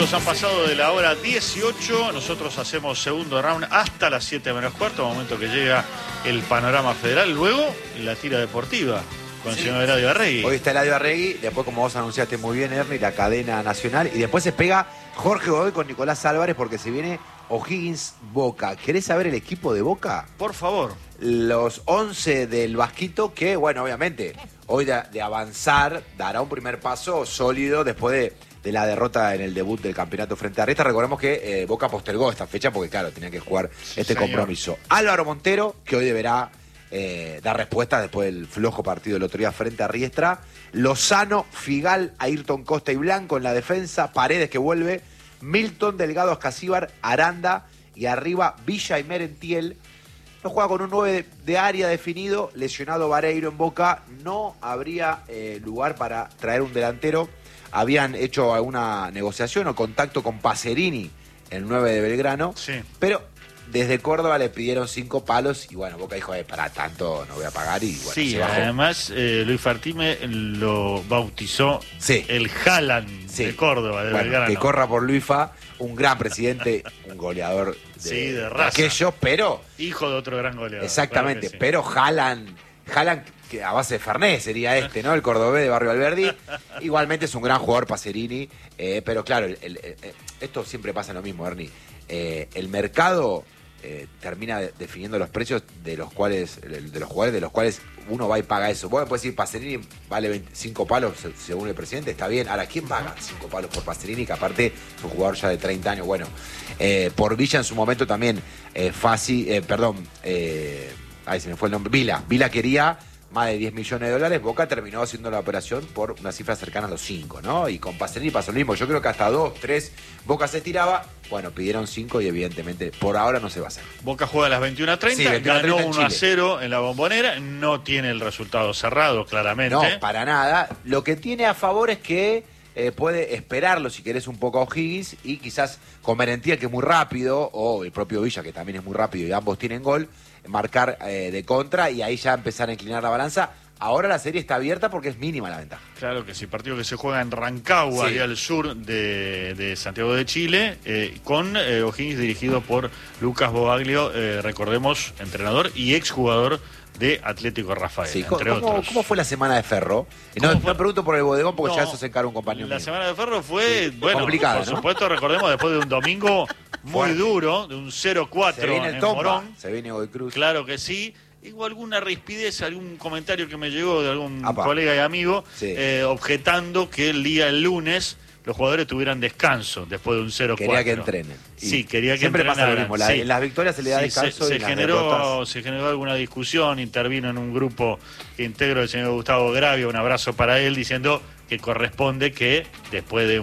minutos han pasado de la hora 18. Nosotros hacemos segundo round hasta las 7 menos cuarto, momento que llega el panorama federal. Luego, la tira deportiva con el señor Eladio Arregui. Hoy está Eladio Arregui, después, como vos anunciaste muy bien, Ernie, la cadena nacional. Y después se pega Jorge Godoy con Nicolás Álvarez porque se viene O'Higgins Boca. ¿Querés saber el equipo de Boca? Por favor. Los 11 del Vasquito que, bueno, obviamente, hoy de avanzar dará un primer paso sólido después de la derrota en el debut del campeonato frente a Riestra. Recordemos que Boca postergó esta fecha porque, claro, tenía que jugar este compromiso. Álvaro Montero, que hoy deberá dar respuesta después del flojo partido del otro día frente a Riestra. Lozano, Figal, Ayrton Costa y Blanco en la defensa. Paredes, que vuelve. Milton, Delgado, Ascasíbar, Aranda y arriba Villa y Merentiel. No juega con un 9 de área definido. Lesionado Vareiro en Boca. No habría lugar para traer un delantero. Habían hecho alguna negociación o contacto con Pacerini, el 9 de Belgrano. Sí. Pero desde Córdoba le pidieron 5 palos y bueno, Boca dijo, para tanto no voy a pagar y bueno, sí, se bajó. además Luis Fartime lo bautizó el Haaland de Córdoba, de Belgrano. Que corra por Luifa, un gran presidente, un goleador de raza. Aquellos, pero... Hijo de otro gran goleador. Exactamente, claro sí. Pero Haaland, que a base de Fernet sería ¿no? El cordobés de Barrio Alberdi. Igualmente es un gran jugador Pacerini, pero claro, esto siempre pasa lo mismo, Ernie. El mercado termina definiendo los precios de los jugadores de los cuales uno va y paga eso. Vos me podés decir, Pacerini vale 25 palos según el presidente, está bien. Ahora, ¿quién paga 5 palos por Pacerini? Que aparte es un jugador ya de 30 años. Bueno, por Villa en su momento también, ahí se me fue el nombre, Vila quería más de 10 millones de dólares, Boca terminó haciendo la operación por una cifra cercana a los 5, ¿no? Y con Pacerini pasó lo mismo. Yo creo que hasta 2, 3 Boca se tiraba. Bueno, pidieron 5 y evidentemente por ahora no se va a hacer. Boca juega a las 21:30, sí, ganó 1-0 en la Bombonera, no tiene el resultado cerrado, claramente. No, para nada. Lo que tiene a favor es que puede esperarlo, si querés, un poco a O'Higgins y quizás con Merentiel, que es muy rápido, o el propio Villa, que también es muy rápido y ambos tienen gol, marcar de contra y ahí ya empezar a inclinar la balanza. Ahora la serie está abierta porque es mínima la ventaja. Claro que sí, partido que se juega en Rancagua, allá al sur de Santiago de Chile, con O'Higgins dirigido por Lucas Boaglio, recordemos, entrenador y exjugador de Atlético Rafael, entre otros. ¿Cómo fue la semana de Ferro? No pregunto por el bodegón porque ya eso se encarga un compañero La mío. semana de Ferro fue, bueno, complicada, por ¿no? supuesto, recordemos, después de un domingo muy duro, de un 0-4 en Morón. Se viene Godoy Cruz. Claro que sí. Hubo alguna rispidez, algún comentario que me llegó de algún colega y amigo, objetando que el lunes los jugadores tuvieran descanso después de un 0-4. Quería que entrenen. Sí, quería que siempre entrenaran. Siempre pasa lo mismo. En las victorias se le da descanso. Se generó alguna discusión, intervino en un grupo que integro el señor Gustavo Gravia, un abrazo para él, diciendo que corresponde que después de